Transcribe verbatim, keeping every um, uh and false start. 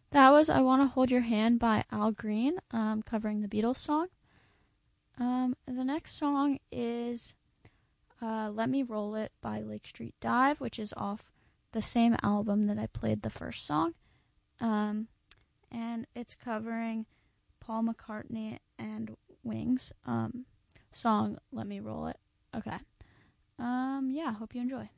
That was I Want to Hold Your Hand by Al Green, um, covering the Beatles song. Um, the next song is uh, Let Me Roll It by Lake Street Dive, which is off the same album that I played the first song. Um, and it's covering Paul McCartney and Wings um, song Let Me Roll It. Okay. Um, yeah, hope you enjoy.